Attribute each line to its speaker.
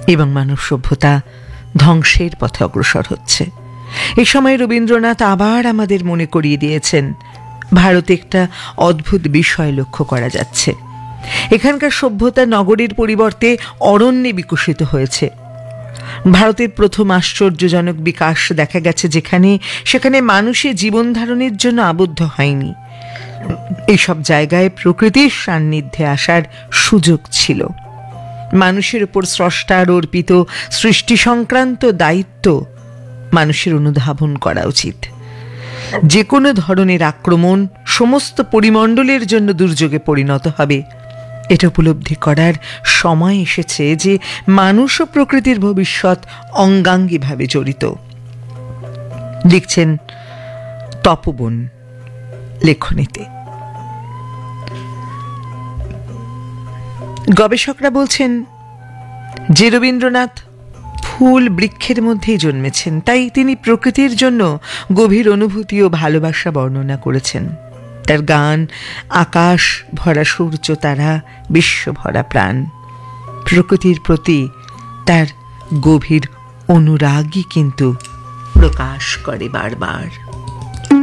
Speaker 1: এবং মানব সভ্যতা ধ্বংসের পথে অগ্রসর হচ্ছে। এই সময় রবীন্দ্রনাথ আবার আমাদের মনে করিয়ে দিয়েছেন ভারতে একটা অদ্ভুত বিষয় লক্ষ্য করা যাচ্ছে। এখানকার সভ্যতা নগরীর পরিবর্তে অরণ্যে বিকশিত হয়েছে। ভারতের প্রথম আশ্চর্যজনক বিকাশ দেখা গেছে সেখানে মানুষের জীবন ধারণের জন্য আবদ্ধ হয়নি। এইসব জায়গায় প্রকৃতির সান্নিধ্যে আসার সুযোগ ছিল। মানুষের উপর স্রষ্টার অর্পিত সৃষ্টি সংক্রান্ত দায়িত্ব মানুষের অনুধাবন করা উচিত। যে কোনো ধরনের আক্রমণ সমস্ত পরিমণ্ডলের জন্য দুর্যোগে পরিণত হবে। এটা উপলব্ধি করার সময় এসেছে যে মানুষ ও প্রকৃতির ভবিষ্যৎ অঙ্গাঙ্গিভাবে জড়িত। লিখছেন তপবন লেখনীতে। গবেষকরা বলছেন যে রবীন্দ্রনাথ ফুল বৃক্ষের মধ্যেই জন্মেছেন, তাই তিনি প্রকৃতির জন্য গভীর অনুভূতি ও ভালোবাসা বর্ণনা করেছেন। তার গান আকাশ ভরা সূর্য তারা, বিশ্ব ভরা প্রাণ। প্রকৃতির প্রতি তার গভীর অনুরাগই কিন্তু প্রকাশ করে বারবার।